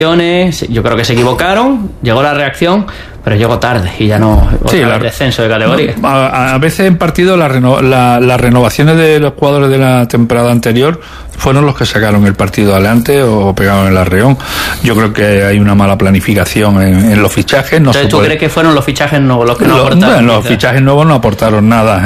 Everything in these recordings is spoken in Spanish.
Yo creo que se equivocaron, llegó la reacción, pero llegó tarde y ya no. Sí, el descenso de categoría. A veces en partido las renovaciones de los jugadores de la temporada anterior fueron los que sacaron el partido adelante o pegaron el arreón. Yo creo que hay una mala planificación en los fichajes. Entonces, ¿tú crees que fueron los fichajes nuevos los que no aportaron? Los fichajes nuevos no aportaron nada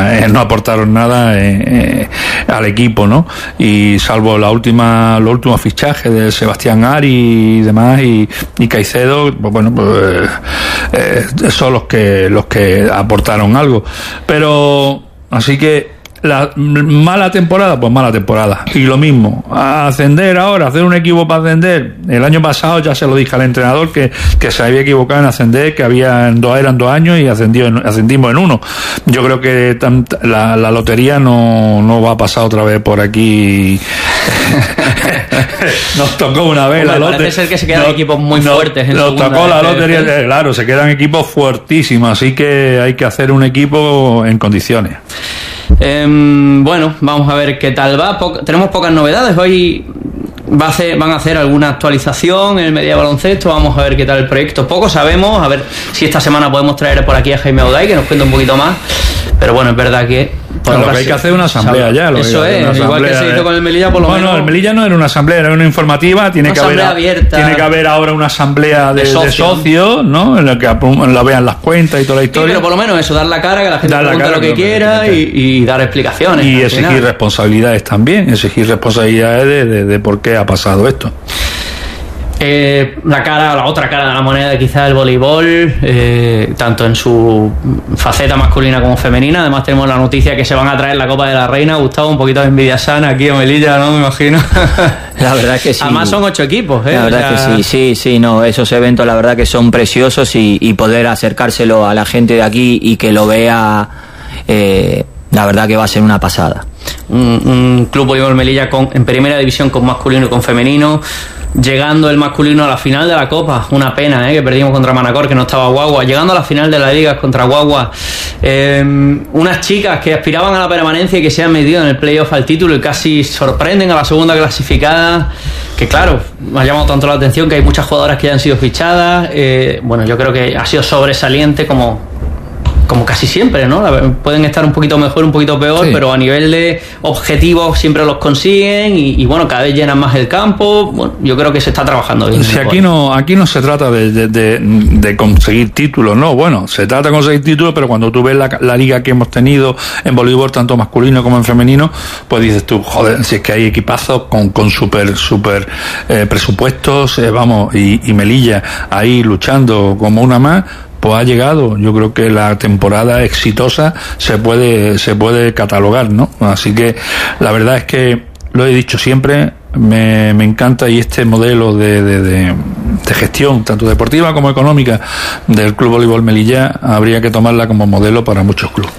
al equipo, ¿no? Y salvo los últimos fichajes de Sebastián Ari y demás y Caicedo, pues bueno, son los que aportaron algo. Pero así que la mala temporada, pues mala temporada. Y lo mismo, ascender ahora, hacer un equipo para ascender. El año pasado ya se lo dije al entrenador que se había equivocado en ascender, que eran 2 años y ascendimos en 1. Yo creo que la lotería no va a pasar otra vez por aquí. Nos tocó una vez la lotería. Parece ser que se quedan equipos muy fuertes. Nos tocó la lotería, claro, se quedan equipos fuertísimos, así que hay que hacer un equipo en condiciones. Bueno, vamos a ver qué tal va. Tenemos pocas novedades. Hoy van a hacer alguna actualización en el Melilla Baloncesto. Vamos a ver qué tal el proyecto. Poco sabemos. A ver si esta semana podemos traer por aquí a Jaime Auday, que nos cuente un poquito más. Pero bueno, es verdad que lo que hay que hacer es una asamblea ya. Eso es, igual que se hizo con el Melilla, por lo menos. Bueno, el Melilla no era una asamblea, era una informativa. Tiene que haber ahora una asamblea de socios, ¿no? En la que la vean las cuentas y toda la historia. Sí, pero por lo menos eso, dar la cara, que la gente pregunte lo que quiera y dar explicaciones. Y exigir responsabilidades también, de por qué ha pasado esto. La otra cara de la moneda, quizás el voleibol, tanto en su faceta masculina como femenina. Además tenemos la noticia que se van a traer la Copa de la Reina. Gustavo, un poquito de envidia sana aquí en Melilla, ¿no? Me imagino. La verdad es que sí. Además son 8 equipos, La verdad que sí, no, esos eventos la verdad que son preciosos y poder acercárselo a la gente de aquí y que lo vea, la verdad que va a ser una pasada. Un club voleibol Melilla en primera división con masculino y con femenino, llegando el masculino a la final de la Copa. Una pena, que perdimos contra Manacor, que no estaba Guagua, llegando a la final de la Liga contra Guagua. Unas chicas que aspiraban a la permanencia y que se han metido en el playoff al título y casi sorprenden a la segunda clasificada, que claro, me ha llamado tanto la atención que hay muchas jugadoras que ya han sido fichadas. Bueno, yo creo que ha sido sobresaliente como casi siempre, ¿no? Pueden estar un poquito mejor, un poquito peor, sí, pero a nivel de objetivos siempre los consiguen y bueno, cada vez llenan más el campo. Bueno, yo creo que se está trabajando bien. Si aquí no se trata de conseguir títulos, no, bueno, se trata de conseguir títulos, pero cuando tú ves la liga que hemos tenido en voleibol, tanto masculino como en femenino, pues dices tú, joder, si es que hay equipazos con super presupuestos, vamos, y Melilla ahí luchando como una más, pues ha llegado. Yo creo que la temporada exitosa se puede catalogar, ¿no? Así que la verdad es que lo he dicho siempre, me encanta, y este modelo de gestión, tanto deportiva como económica, del Club Voleibol Melilla, habría que tomarla como modelo para muchos clubes.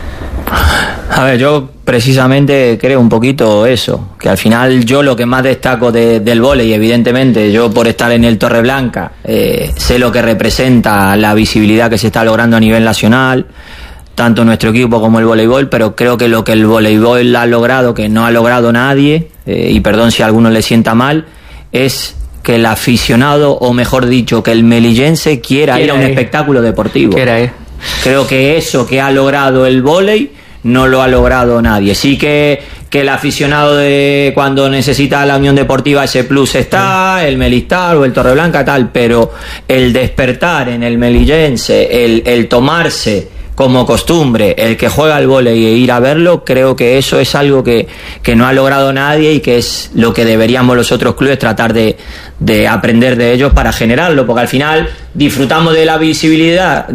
A ver, yo precisamente creo un poquito eso, que al final yo lo que más destaco del vóley, evidentemente, yo por estar en el Torreblanca, sé lo que representa la visibilidad que se está logrando a nivel nacional, tanto nuestro equipo como el voleibol, pero creo que lo que el voleibol ha logrado, que no ha logrado nadie, y perdón si a alguno le sienta mal, es que el aficionado, o mejor dicho, que el melillense quiera ir a un espectáculo deportivo. Creo que eso que ha logrado el vóley no lo ha logrado nadie. Sí que el aficionado de cuando necesita la Unión Deportiva, ese plus está, el Melistar o el Torreblanca tal, pero el despertar en el melillense, el tomarse como costumbre el que juega al vóley e ir a verlo, creo que eso es algo que no ha logrado nadie y que es lo que deberíamos los otros clubes tratar de aprender de ellos para generarlo, porque al final disfrutamos de la visibilidad,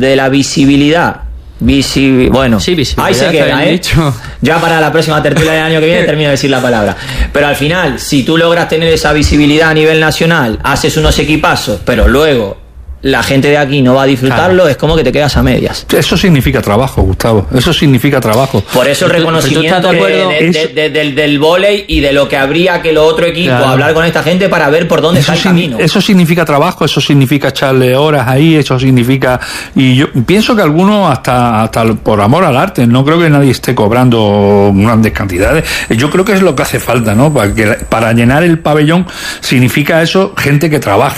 bueno, sí, ahí se queda, ya para la próxima tertulia del año que viene termino de decir la palabra, pero al final si tú logras tener esa visibilidad a nivel nacional, haces unos equipazos, pero luego la gente de aquí no va a disfrutarlo, es como que te quedas a medias. Eso significa trabajo, Gustavo. Eso significa trabajo. Por eso el reconocimiento del vóley y de lo que habría que los otros equipos hablar con esta gente para ver por dónde está el camino. Eso significa trabajo, eso significa echarle horas ahí, eso significa... Y yo pienso que algunos hasta por amor al arte, no creo que nadie esté cobrando grandes cantidades. Yo creo que es lo que hace falta, ¿no? Para llenar el pabellón significa eso, gente que trabaje.